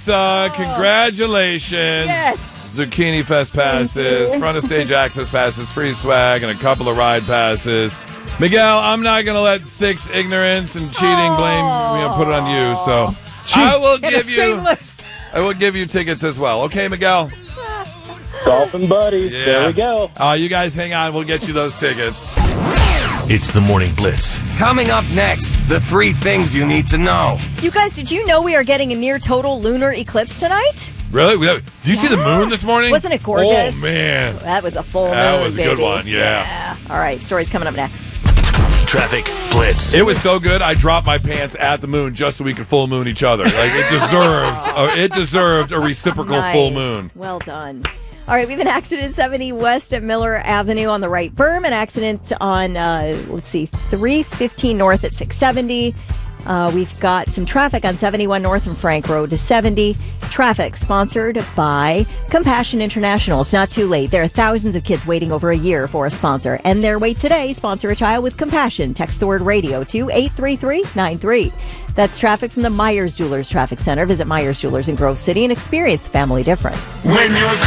Melissa, congratulations. Yes. Zucchini Fest passes, front of stage access passes, free swag, and a couple of ride passes. Miguel, I'm not going to let Thick's ignorance and cheating put it on you. So I will give you tickets as well. Okay, Miguel? Golfing buddies. Yeah. There we go. You guys hang on. We'll get you those tickets. It's the Morning Blitz. Coming up next, the 3 things you need to know. You guys, did you know we are getting a near total lunar eclipse tonight? Really? Did you see the moon this morning? Wasn't it gorgeous? Oh, man. That was a full moon, That was a good baby. one, yeah. All right, stories coming up next. Traffic Blitz. It was so good, I dropped my pants at the moon just so we could full moon each other. Like, it deserved a reciprocal full moon. Well done. All right, we have an accident 70 west at Miller Avenue on the right berm. An accident on, 315 north at 670. We've got some traffic on 71 north from Frank Road to 70. Traffic sponsored by Compassion International. It's not too late. There are thousands of kids waiting over a year for a sponsor. End their wait today. Sponsor a child with compassion. Text the word radio to 83393. That's traffic from the Myers Jewelers Traffic Center. Visit Myers Jewelers in Grove City and experience the family difference. When you're